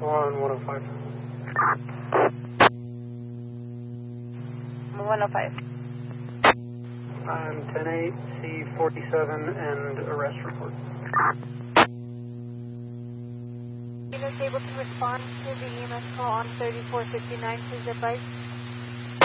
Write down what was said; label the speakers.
Speaker 1: On 105.
Speaker 2: 105.
Speaker 1: I'm 10-8, C47, and arrest report.
Speaker 2: Units able to respond to the EMS call on 3459, please advise.